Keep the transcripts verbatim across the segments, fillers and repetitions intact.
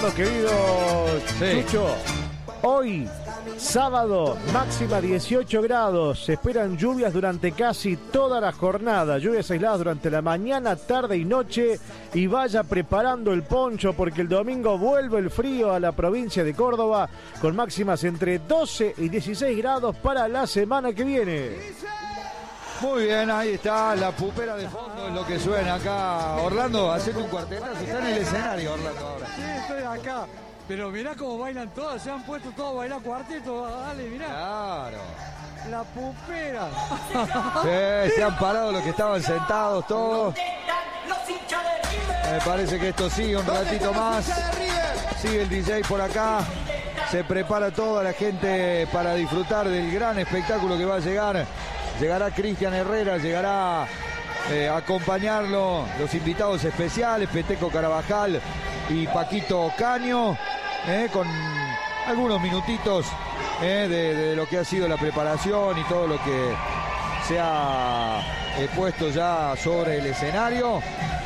confirmamos, querido sí. Chucho. Hoy, sábado, máxima dieciocho grados. Se esperan lluvias durante casi toda la jornada. Lluvias aisladas durante la mañana, tarde y noche. Y vaya preparando el poncho porque el domingo vuelve el frío a la provincia de Córdoba con máximas entre doce y dieciséis grados para la semana que viene. Muy bien, ahí está la pupera de fondo, es lo que suena acá. Orlando, haciendo un cuartetazo, está en el escenario, Orlando, ahora. Sí, estoy acá. Pero mirá cómo bailan todas, se han puesto todos a bailar cuarteto, dale, mirá. Claro. La pupera. Sí, se han parado los que estaban sentados todos. Me parece que esto sigue un ratito más. Sigue el D J por acá. Se prepara toda la gente para disfrutar del gran espectáculo que va a llegar. Llegará Cristian Herrera, llegará eh, a acompañarlo los invitados especiales, Peteco Carabajal y Paquito Caño, eh, con algunos minutitos eh, de, de lo que ha sido la preparación y todo lo que se ha eh, puesto ya sobre el escenario.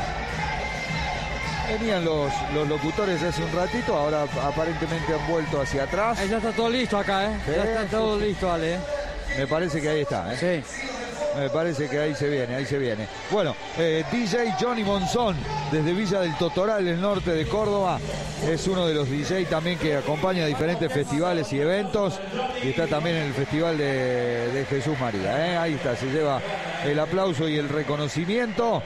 Venían los, los locutores hace un ratito, ahora aparentemente han vuelto hacia atrás. Eh, ya está todo listo acá, ¿eh? Sí, ya está todo sí, listo, Ale. ¿eh? Me parece que ahí está, ¿eh? Sí. Me parece que ahí se viene, ahí se viene. Bueno, eh, D J Johnny Monzón, desde Villa del Totoral, el norte de Córdoba. Es uno de los D J también que acompaña a diferentes festivales y eventos. Y está también en el Festival de, de Jesús María. ¿eh? Ahí está, se lleva el aplauso y el reconocimiento.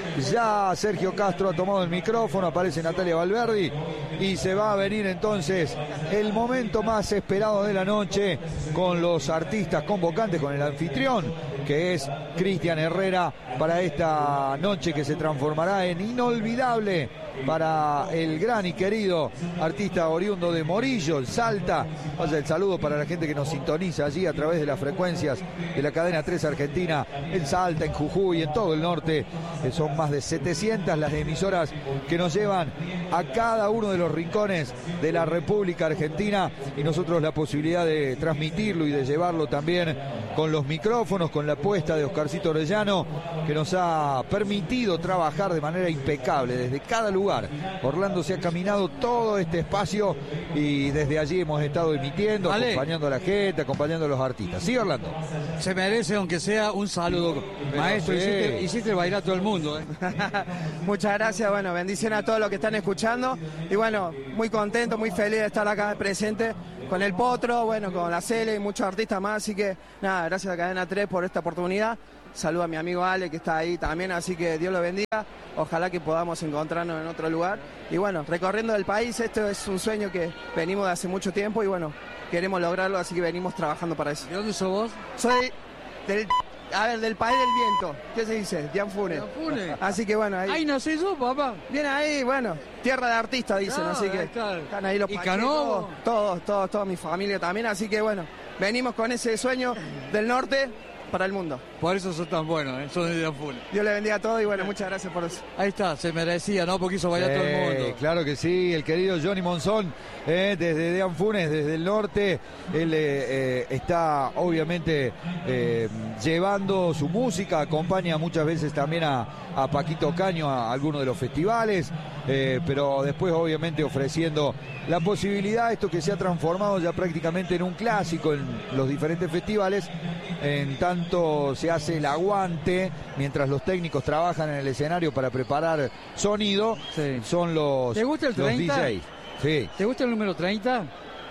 Ya Sergio Castro ha tomado el micrófono, aparece Natalia Valverdi. Y se va a venir entonces el momento más esperado de la noche con los artistas convocantes, con el anfitrión, que es Cristian Herrera, para esta noche que se transformará en inolvidable para el gran y querido artista oriundo de Morillo, el Salta. Vaya el saludo para la gente que nos sintoniza allí a través de las frecuencias de la cadena tres Argentina, en Salta, en Jujuy, en todo el norte. Son más de setecientas las emisoras que nos llevan a cada uno de los rincones de la República Argentina, y nosotros la posibilidad de transmitirlo y de llevarlo también con los micrófonos, con la apuesta de Oscarcito Orellano, que nos ha permitido trabajar de manera impecable desde cada lugar. Orlando se ha caminado todo este espacio y desde allí hemos estado emitiendo, Ale, acompañando a la gente, acompañando a los artistas. Sí, Orlando. Se merece, aunque sea, un saludo. Pero maestro, sí. hiciste, hiciste bailar a todo el mundo. ¿eh? Muchas gracias, bueno, bendiciones a todos los que están escuchando. Y bueno, muy contento, muy feliz de estar acá presente con el Potro, bueno, con la Cele y muchos artistas más. Así que, nada, gracias a Cadena tres por esta oportunidad. Saludo a mi amigo Ale, que está ahí también, así que Dios lo bendiga. Ojalá que podamos encontrarnos en otro lugar. Y bueno, recorriendo el país, esto es un sueño que venimos de hace mucho tiempo y bueno, queremos lograrlo, así que venimos trabajando para eso. ¿De dónde sos vos? Soy del, a ver, del país del viento. ¿Qué se dice? Dianfune. Dianfune. Así que bueno, ahí. Ahí nací yo, papá. Bien ahí, bueno, tierra de artistas dicen, Ah, así que está. están ahí los ¿Y paquetos, Canovo? todos, todos, toda mi familia también, así que bueno, venimos con ese sueño del norte para el mundo. Por eso sos tan bueno, ¿eh? Sos de Dianfune. Dios le bendiga a todos y bueno, muchas gracias por eso. Ahí está, se merecía, ¿no? Porque hizo bailar Eh, todo el mundo. Claro que sí, el querido Johnny Monzón, eh, desde Dianfunes, desde el norte. Él eh, eh, está obviamente eh, llevando su música, acompaña muchas veces también a, a Paquito Caño a algunos de los festivales, eh, pero después obviamente ofreciendo la posibilidad, esto que se ha transformado ya prácticamente en un clásico en los diferentes festivales, en tanto se hace el aguante mientras los técnicos trabajan en el escenario para preparar sonido. Sí. Son los, ¿Te gusta el los treinta? D Js. Sí. ¿Te gusta el número treinta?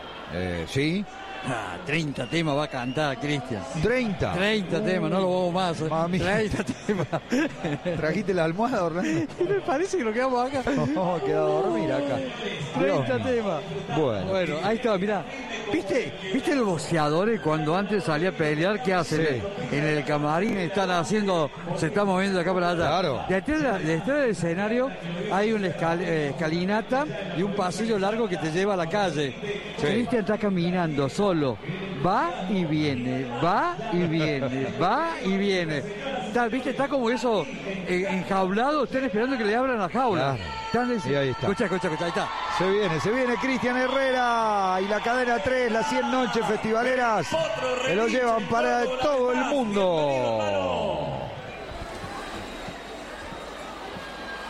Eh, sí. Ah, treinta temas va a cantar, Cristian. treinta. treinta uh, temas, no lo vamos más. Mami. treinta temas. ¿Trajiste la almohada, Orlando? Me parece que nos quedamos acá. No, quedó a dormir acá. treinta Dios. temas. Bueno. Bueno, ahí está, mirá. ¿Viste, ¿Viste los boxeadores cuando antes salía a pelear? ¿Qué hacen? Sí. En el camarín están haciendo, se están moviendo de acá para allá. Claro. Detrás, detrás del escenario hay una escal, eh, escalinata y un pasillo largo que te lleva a la calle. Sí. Cristian está caminando solo. Va y viene, va y viene, va y viene. Está, ¿viste? Está como eso eh, enjaulado, están esperando que le abran la jaula. Claro. Están, Y ahí está. Escucha, escucha, escucha, ahí está. Se viene, se viene Cristian Herrera y la cadena tres, las cien noches festivaleras, que lo llevan para todo el mundo.